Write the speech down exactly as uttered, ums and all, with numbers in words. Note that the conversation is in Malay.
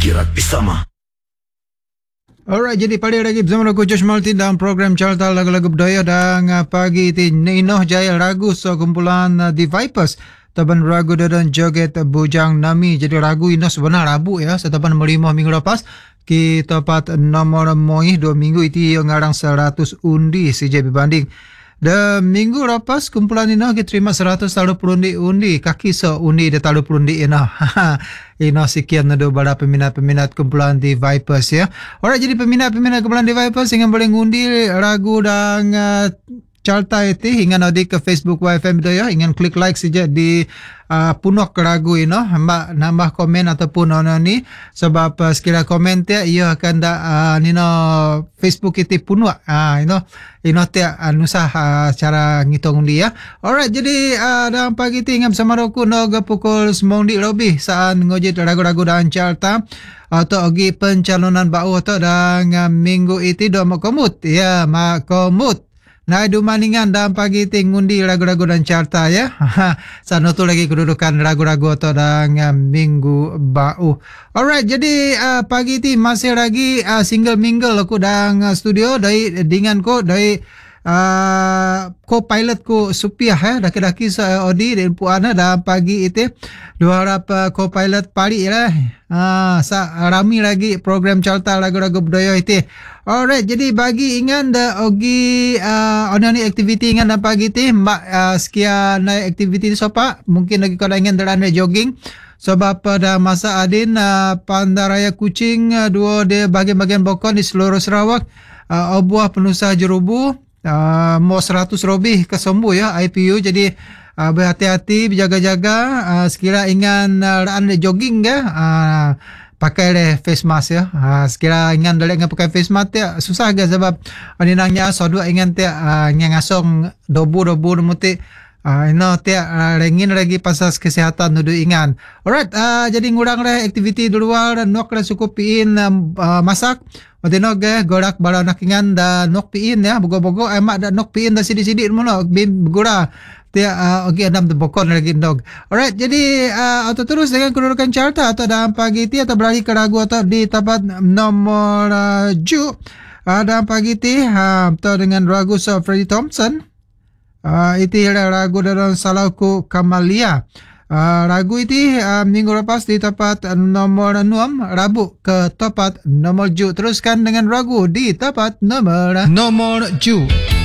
Kirad Pisama. Alright, jadi pada lagi bersama aku Josh Malti dalam program Carta Lagu-Lagu Budaya dan uh, pagi ini Ninoh Jaya Ragu so kumpulan uh, The Vipers taban ragu dan joget bujang nami. Jadi ragu ini sebenarnya Rabu ya, setapan melimah minggu lepas kita dapat nomor moih dua minggu itu yang ngarang seratus undi sejak berbanding. Dan minggu lepas kumpulan ini kita terima seratus dua puluh undi undi kaki so undi dia dua puluh undi ini. Ino sekian nado bala peminat-peminat kumpulan The Vipers ya. Alright, jadi peminat-peminat kumpulan The Vipers yang boleh ngundi ragu dan uh, Carta itu hingga nanti ke Facebook Y F M itu ya, ingin klik like saja di uh, punok ragu ini, mbak nambah komen ataupun ono ni sebab uh, sekira komen dia ia akan da uh, nino Facebook itu punok ah uh, ino ino dia uh, nusah uh, cara ngitung undi ya. Alright, jadi uh, dalam pagi ini ingin bersama aku noga pukul sembilan lebih saat ngojit ragu-ragu dan Carta atau agi pencalonan bau atau dan uh, minggu itu do makomut ya makomut. Nah, itu maningan dalam pagi ini ngundi ragu-ragu dan Carta ya. Sana tu lagi kedudukan ragu-ragu atau dengan minggu bau. Alright, jadi uh, pagi ini masih lagi uh, single mingle aku dalam uh, studio dari dengan ko dari uh, co-pilot ko Supiah ya. Daki-daki sa Odi dan Puana dalam pagi itu dua harap uh, co-pilot pari lah. Ah, sa rami lagi program Carta Lagu-Lagu Budaya itu. Alright, jadi bagi ingan da ogi uh, ono ni aktiviti ingan dan pagi ti mbak uh, sekian naik aktiviti ni sopa mungkin lagi kalau ingin dalam jogging sebab pada masa adin uh, Pandaraya Kucing uh, dua de bagian-bagian bokon di seluruh Sarawak uh, obuah penusah jerubu uh, mau seratus lebih kesembuh ya I P U. Jadi uh, berhati-hati berjaga-jaga uh, sekira ingan uh, jogging ya uh, pakai le face mask ya. Ha, sekira ingan dalek dengan pakai face mask ya susah ke sebab ani nangnya so dua ingan dia uh, ngasong dobu-dobu muti uh, ino dia uh, rengin lagi pasal kesihatan nudu ingan. Alright, uh, jadi ngurang le aktiviti di luar nok le sukupiin uh, masak. Mati nog eh gorak bala nak ingan da nok piin ya bogo-bogo emak da nok piin da sidi-sidi mono bim gura dia uh, okay, enam bokon lagi dog. Alright, jadi uh, atau terus dengan kedudukan Carta atau dalam pagi ini atau beralih ke ragu atau di tempat nomor uh, ju uh, dalam pagi ini uh, atau dengan ragu so Freddie Thompson uh, itu ragu dalam salahku Kamalia. Uh, ragu itu uh, minggu lepas di tempat nomor enam, Rabu ke tempat nomor ju. Teruskan dengan ragu di tempat nomor nomor ju.